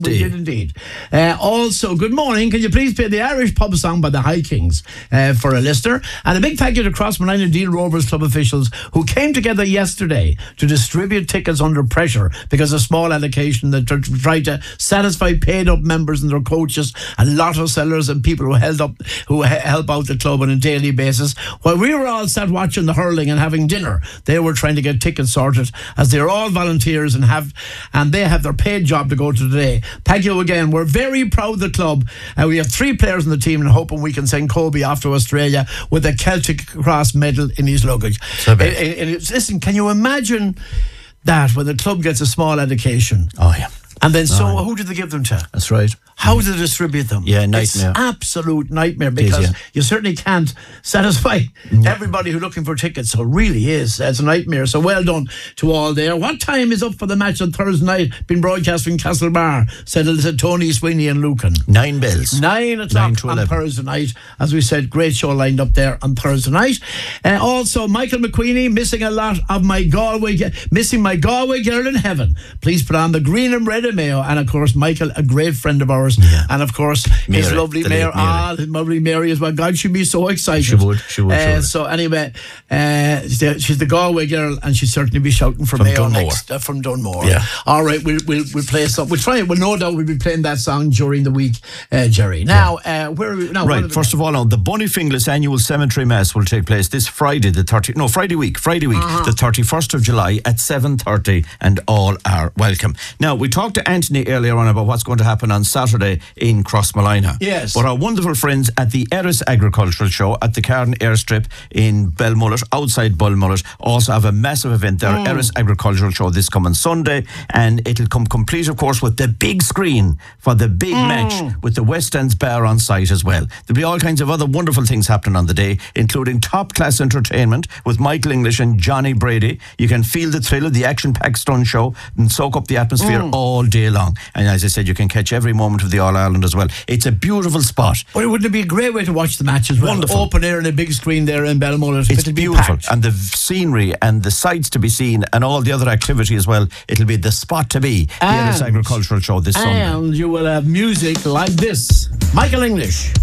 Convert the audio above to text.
We did indeed. Also, good morning. Can you please play the Irish pub song by the High Kings for a listener? And a big thank you to Crossmolina and Deal Rovers club officials who came together yesterday to distribute tickets under pressure because of small allocation that tried to satisfy paid up members and their coaches and lotto sellers and people who help out the club on a daily basis. While we were all sat watching the hurling and having dinner, they were trying to get tickets sorted, as they're all volunteers and they have their paid job to go to today. Thank you again. We're very proud of the club. We have 3 players in the team and hoping we can send Kobe off to Australia with a Celtic Cross medal in his luggage. Listen, can you imagine that when the club gets a small allocation? Oh, yeah. And then who did they give them to? That's right. How do they distribute them? Yeah, nightmare. It's absolute nightmare because you certainly can't satisfy everybody who's looking for tickets. So it really is. It's a nightmare. So well done to all there. What time is up for the match on Thursday night? Been broadcast from Castlebar. Said Tony Sweeney and Lucan. 9 bells. 9 o'clock on Thursday night. As we said, great show lined up there on Thursday night. Also, Michael McQueenie, missing my Galway girl in heaven. Please put on the green and red of Mayo. And of course, Michael, a great friend of ours. Yeah. And of course, Mary, his lovely Mary. His lovely Mary as well. God, she'd be so excited. She would. So anyway, she's the Galway girl, and she'd certainly be shouting from Mayo next, from Dunmore. Yeah. All right, we'll play some. We'll try it. Well, no doubt we'll be playing that song during the week, Jerry. Now, where are we now? Right. First of all, the Bunnyfinglas annual cemetery mass will take place this Friday, Friday week, the 31st of July at 7:30, and all are welcome. Now, we talked to Anthony earlier on about what's going to happen on Saturday in Crossmolina. Yes. But our wonderful friends at the Erris Agricultural Show at the Cairn Airstrip in Belmullet, outside Belmullet, also have a massive event there, Erris Agricultural Show this coming Sunday, and it'll come complete, of course, with the big screen for the big match with the West End's Bar on site as well. There'll be all kinds of other wonderful things happening on the day, including top-class entertainment with Michael English and Johnny Brady. You can feel the thrill of the action-packed stunt show and soak up the atmosphere all day long. And as I said, you can catch every moment of the All-Ireland as well. It's a beautiful spot. Well, wouldn't it be a great way to watch the match as well? Wonderful. Open air and a big screen there in Belmullet. It's beautiful. And the scenery and the sights to be seen and all the other activity as well. It'll be the spot to be, the Erris Agricultural Show this Sunday. And you will have music like this. Michael English.